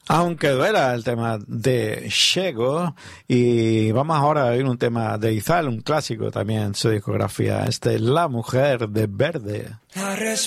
Aunque duela, el tema de Shego, y vamos ahora a oír un tema de Izal, un clásico también en su discografía, La Mujer de Verde.